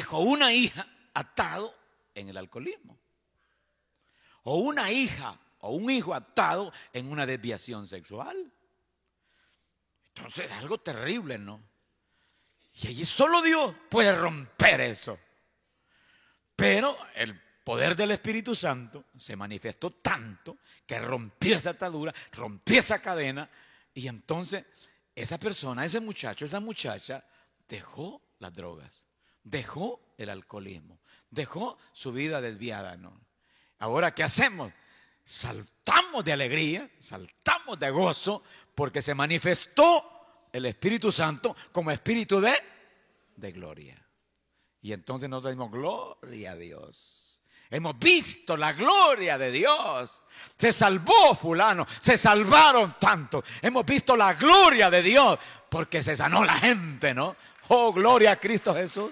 hijo o una hija atado en el alcoholismo. O una hija o un hijo atado en una desviación sexual. Entonces es algo terrible, ¿no? Y allí solo Dios puede romper eso. Pero el poder del Espíritu Santo se manifestó tanto que rompió esa atadura, rompió esa cadena. Y entonces esa persona, ese muchacho, esa muchacha dejó las drogas, dejó el alcoholismo, dejó su vida desviada, ¿no? Ahora, ¿qué hacemos? Saltamos de alegría, saltamos de gozo, porque se manifestó el Espíritu Santo como Espíritu de gloria. Y entonces nosotros decimos, gloria a Dios. Hemos visto la gloria de Dios. Se salvó fulano, se salvaron tantos. Hemos visto la gloria de Dios porque se sanó la gente, ¿no? Oh, gloria a Cristo Jesús.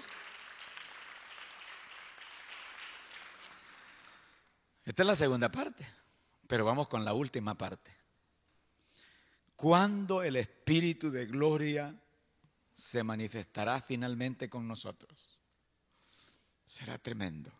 Esta es la segunda parte, pero vamos con la última parte. ¿Cuándo el Espíritu de gloria se manifestará finalmente con nosotros? Será tremendo.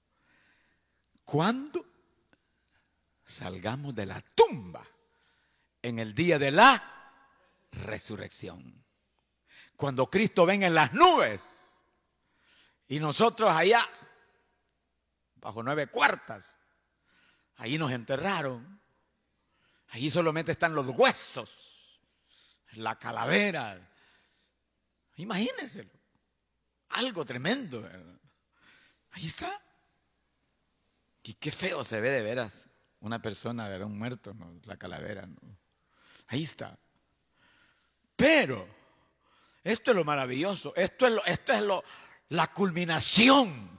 Cuando salgamos de la tumba en el día de la resurrección. Cuando Cristo venga en las nubes y nosotros allá, bajo 9 cuartas, allí nos enterraron. Allí solamente están los huesos, la calavera. Imagínenselo. Algo tremendo, ¿verdad? Ahí está. Y qué feo se ve de veras una persona, ¿verdad? Un muerto, ¿no? La calavera, ¿no? Ahí está. Pero esto es lo maravilloso. Esto es la culminación.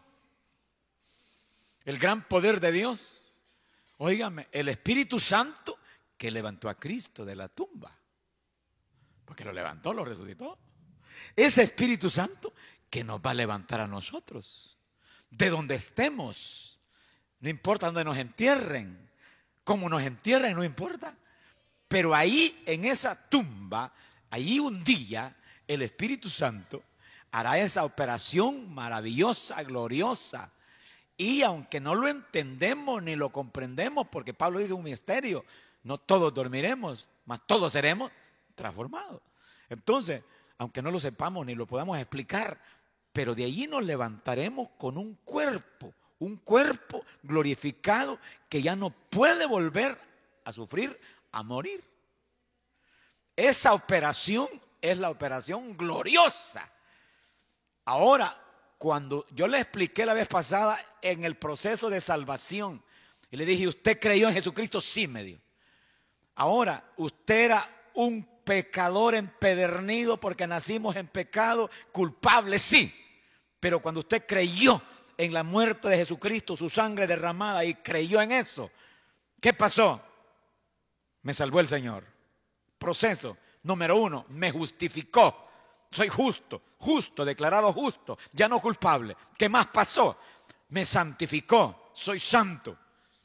El gran poder de Dios. Óigame, el Espíritu Santo que levantó a Cristo de la tumba. Porque lo levantó, lo resucitó. Ese Espíritu Santo que nos va a levantar a nosotros. De donde estemos. No importa dónde nos entierren. Cómo nos entierren, no importa. Pero ahí, en esa tumba, ahí un día, el Espíritu Santo hará esa operación maravillosa, gloriosa. Y aunque no lo entendemos ni lo comprendemos, porque Pablo dice un misterio, no todos dormiremos, mas todos seremos transformados. Entonces, aunque no lo sepamos ni lo podamos explicar, pero de allí nos levantaremos con un cuerpo glorificado que ya no puede volver a sufrir, a morir. Esa operación es la operación gloriosa. Ahora, cuando yo le expliqué la vez pasada en el proceso de salvación, y le dije, ¿usted creyó en Jesucristo? Sí, me dijo. Ahora, usted era un pecador empedernido porque nacimos en pecado, culpable, sí. Pero cuando usted creyó en la muerte de Jesucristo, su sangre derramada, y creyó en eso, ¿qué pasó? Me salvó el Señor. Proceso número 1, me justificó. Soy justo, declarado justo, ya no culpable. ¿Qué más pasó? Me santificó, soy santo.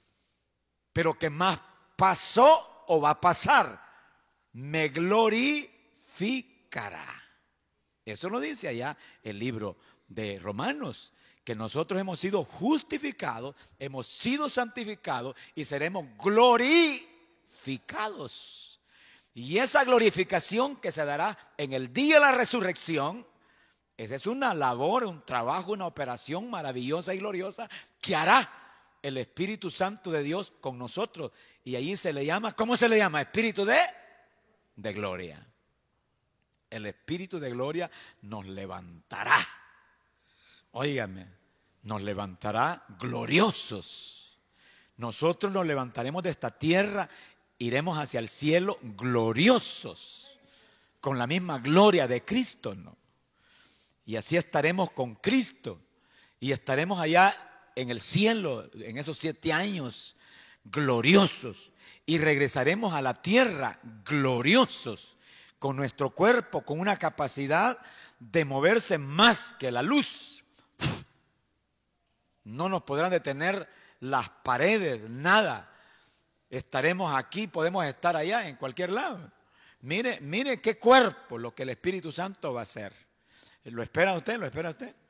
Pero ¿qué más pasó o va a pasar? Me glorificará. Eso lo dice allá el libro de Romanos, que nosotros hemos sido justificados, hemos sido santificados y seremos glorificados. Y esa glorificación que se dará en el día de la resurrección, esa es una labor, un trabajo, una operación maravillosa y gloriosa que hará el Espíritu Santo de Dios con nosotros. Y ahí se le llama, ¿cómo se le llama? Espíritu de gloria. El Espíritu de gloria nos levantará. Óigame, nos levantará gloriosos. Nosotros nos levantaremos de esta tierra, iremos hacia el cielo gloriosos, con la misma gloria de Cristo, ¿no? Y así estaremos con Cristo y estaremos allá en el cielo en esos 7 años gloriosos y regresaremos a la tierra gloriosos con nuestro cuerpo, con una capacidad de moverse más que la luz. No nos podrán detener las paredes, nada. Estaremos aquí, podemos estar allá, en cualquier lado. Mire qué cuerpo lo que el Espíritu Santo va a hacer. ¿Lo espera usted? ¿Lo espera usted?